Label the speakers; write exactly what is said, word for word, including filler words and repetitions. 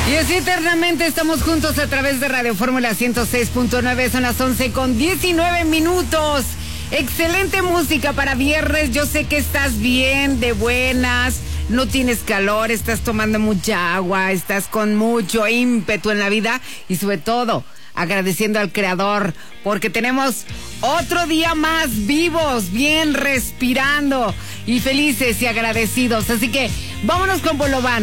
Speaker 1: Y así eternamente estamos juntos a través de Radio Fórmula ciento seis punto nueve, son las once con diecinueve minutos. Excelente música para viernes, yo sé que estás bien, de buenas, no tienes calor, estás tomando mucha agua, estás con mucho ímpetu en la vida y sobre todo agradeciendo al Creador porque tenemos otro día más vivos, bien respirando y felices y agradecidos. Así que vámonos con Bolobán.